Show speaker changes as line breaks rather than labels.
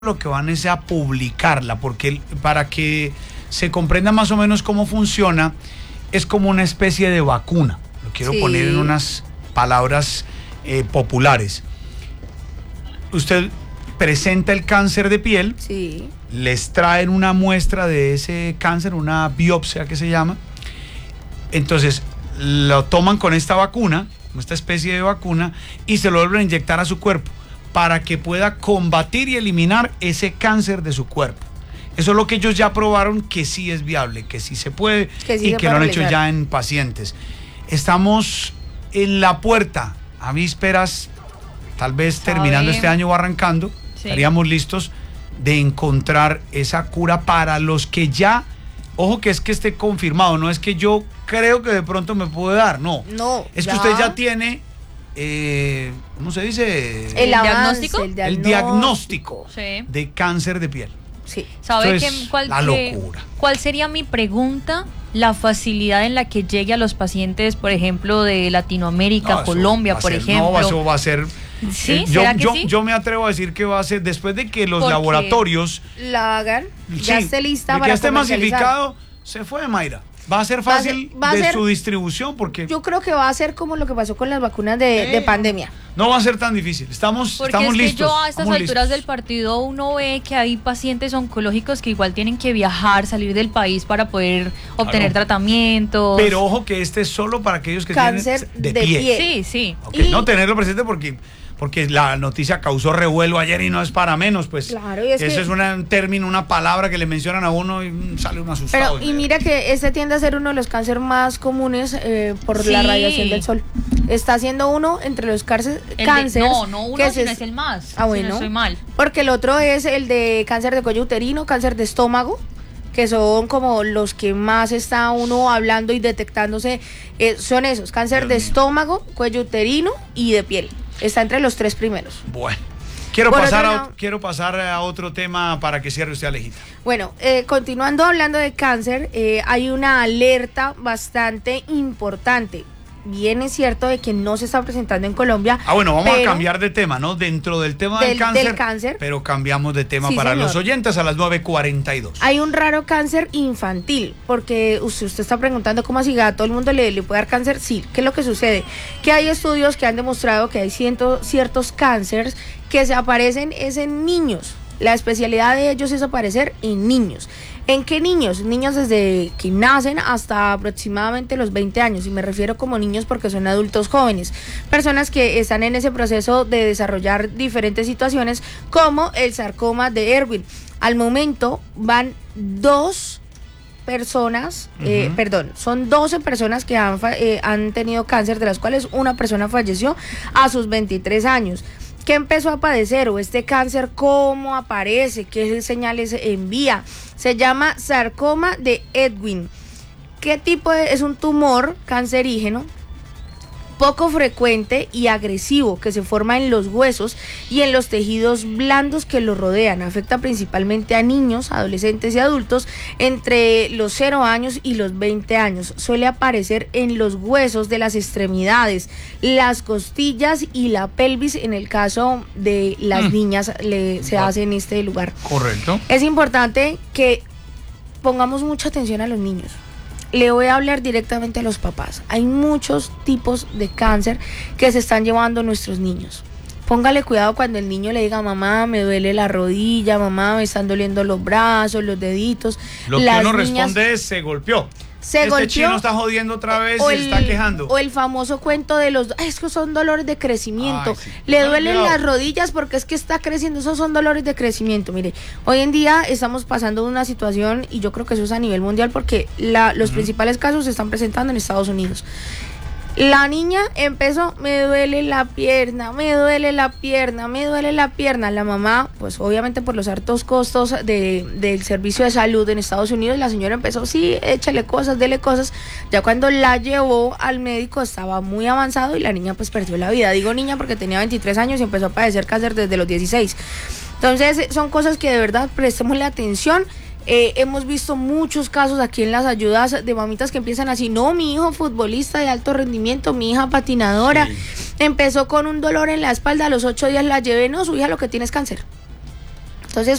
lo que van es a publicarla, porque para que se comprenda más o menos cómo funciona, es como una especie de vacuna. Lo quiero poner en unas palabras populares. Usted presenta el cáncer de piel, les traen una muestra de ese cáncer, una biopsia que se llama, entonces lo toman con esta vacuna, con esta especie de vacuna, y se lo vuelven a inyectar a su cuerpo, para que pueda combatir y eliminar ese cáncer de su cuerpo. Eso es lo que ellos ya probaron que sí es viable, que sí se puede y que lo han hecho ya en pacientes. Estamos en la puerta, a vísperas, tal vez terminando este año o arrancando, estaríamos listos de encontrar esa cura para los que ya, ojo que es que esté confirmado, no es que yo creo que de pronto me puede dar, no. Es que usted ya tiene... ¿cómo se dice?
El diagnóstico.
El diagnóstico de cáncer de piel.
¿Sabe
la locura?
¿Cuál sería mi pregunta? La facilidad en la que llegue a los pacientes, por ejemplo, de Latinoamérica, Colombia, por ejemplo.
No, eso va a ser...
¿Sí?
Yo me atrevo a decir que va a ser después de que los laboratorios
la hagan, ya esté lista para
que esté masificado, se fue, Mayra. Va a ser fácil su distribución, porque
yo creo que va a ser como lo que pasó con las vacunas de pandemia.
No va a ser tan difícil. Estamos listos.
Que yo a estas alturas del partido uno ve que hay pacientes oncológicos que igual tienen que viajar, salir del país para poder obtener tratamientos.
Pero ojo que este es solo para aquellos que tienen cáncer de piel.
Sí.
Okay, no tenerlo presente porque la noticia causó revuelo ayer y no es para menos, pues.
Claro,
eso es un término, una palabra que le mencionan a uno y sale un asustado.
Pero, y mira que este tiende a ser uno de los cánceres más comunes por la radiación del sol. Está siendo uno entre los cánceres.
No uno, sino es el más.
Ah, bueno.
Si no estoy mal.
Porque el otro es el de cáncer de cuello uterino, cáncer de estómago, que son como los que más está uno hablando y detectándose. Son esos, cáncer de estómago, cuello uterino y de piel. Está entre los tres primeros.
Bueno, quiero pasar a otro tema para que cierre usted, Alejita.
Bueno, continuando hablando de cáncer, hay una alerta bastante importante. Bien es cierto de que no se está presentando en Colombia.
Bueno, vamos a cambiar de tema, ¿no? Dentro del tema del cáncer, pero cambiamos de tema para los oyentes a las 9:42.
Hay un raro cáncer infantil, porque usted está preguntando cómo así a todo el mundo le puede dar cáncer. Sí, ¿qué es lo que sucede? Que hay estudios que han demostrado que hay ciertos cánceres que se aparecen en niños. La especialidad de ellos es aparecer en niños. ¿En qué niños? Niños desde que nacen hasta aproximadamente los 20 años, y me refiero como niños porque son adultos jóvenes, personas que están en ese proceso de desarrollar diferentes situaciones como el sarcoma de Ewing. Al momento van 2 personas, son 12 personas que han tenido cáncer, de las cuales una persona falleció a sus 23 años. ¿Qué empezó a padecer o este cáncer cómo aparece? ¿Qué señales envía? Se llama sarcoma de Ewing. ¿Qué tipo es un tumor cancerígeno? Poco frecuente y agresivo que se forma en los huesos y en los tejidos blandos que lo rodean. Afecta principalmente a niños, adolescentes y adultos entre los 0 años y los 20 años. Suele aparecer en los huesos de las extremidades, las costillas y la pelvis. En el caso de las niñas se hace en este lugar.
Correcto.
Es importante que pongamos mucha atención a los niños. Le voy a hablar directamente a los papás. Hay muchos tipos de cáncer que se están llevando nuestros niños. Póngale cuidado cuando el niño le diga: mamá, me duele la rodilla, mamá, me están doliendo los brazos, los deditos.
Lo que uno responde es: se golpeó. Este chino está jodiendo otra vez y está quejando.
O el famoso cuento de es que son dolores de crecimiento. Le duelen las rodillas porque es que está creciendo. Esos son dolores de crecimiento. Mire, hoy en día estamos pasando una situación, y yo creo que eso es a nivel mundial, porque los principales casos se están presentando en Estados Unidos. La niña empezó: me duele la pierna, me duele la pierna, me duele la pierna. La mamá, pues obviamente por los altos costos del servicio de salud en Estados Unidos, la señora empezó: sí, échale cosas, dele cosas. Ya cuando la llevó al médico estaba muy avanzado y la niña pues perdió la vida. Digo niña porque tenía 23 años y empezó a padecer cáncer desde los 16. Entonces son cosas que de verdad prestémosle atención. Hemos visto muchos casos aquí en las ayudas de mamitas que empiezan así: no, mi hijo futbolista de alto rendimiento, mi hija patinadora, empezó con un dolor en la espalda, a los 8 días la llevé, no, su hija lo que tiene es cáncer. Entonces,